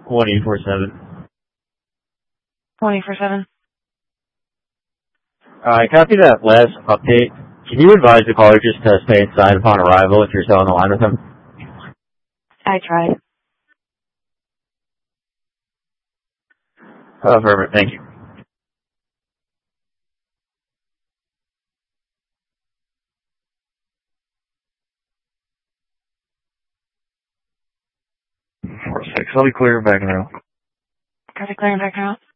24/7. 24/7. Copy that last update. Can you advise the caller just to stay inside upon arrival if you're still on the line with him? I tried. Oh, perfect. Thank you. Four six. I'll be clear back now. Copy, clear and back out.